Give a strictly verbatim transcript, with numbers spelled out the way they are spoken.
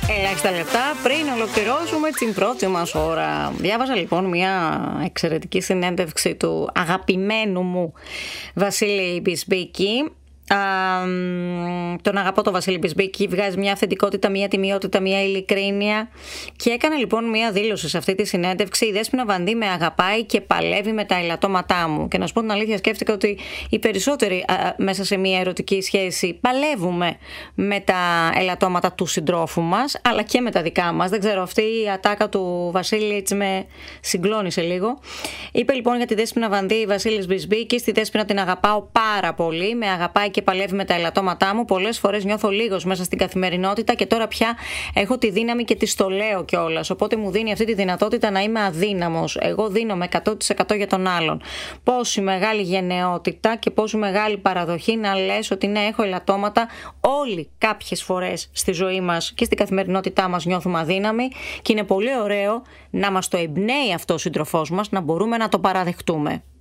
Ελάχιστα λεπτά πριν ολοκληρώσουμε την πρώτη μας ώρα. Διάβαζα λοιπόν μια εξαιρετική συνέντευξη του αγαπημένου μου Βασίλη Μπισμπίκη. Α, τον αγαπώ τον Βασίλη Μπισμπίκη, βγάζει μια αυθεντικότητα, μια τιμιότητα, μια ειλικρίνεια και έκανε λοιπόν μια δήλωση σε αυτή τη συνέντευξη: η Δέσποινα Βανδύ με αγαπάει και παλεύει με τα ελαττώματά μου. Και να σου πω την αλήθεια, σκέφτηκα ότι οι περισσότεροι α, μέσα σε μια ερωτική σχέση παλεύουμε με τα ελαττώματα του συντρόφου μας, αλλά και με τα δικά μας. Δεν ξέρω, αυτή η ατάκα του Βασίλη έτσι με συγκλώνησε λίγο. Είπε λοιπόν για τη Δέσποινα Βανδύ η Βασίλης Μπισμπίκης: τη Δέσποινα την αγαπάω πάρα πολύ, με αγαπάει και παλεύει με τα ελαττώματά μου. Πολλές φορές νιώθω λίγος μέσα στην καθημερινότητα και τώρα πια έχω τη δύναμη και τη το λέω κιόλας. Οπότε μου δίνει αυτή τη δυνατότητα να είμαι αδύναμος. Εγώ δίνομαι εκατό τοις εκατό για τον άλλον. Πόση μεγάλη γενναιότητα και πόση μεγάλη παραδοχή να λες ότι ναι, έχω ελαττώματα. Όλοι κάποιες φορές στη ζωή μας και στην καθημερινότητά μας νιώθουμε αδύναμοι και είναι πολύ ωραίο να μας το εμπνέει αυτό ο σύντροφός μας, να μπορούμε να το παραδεχτούμε.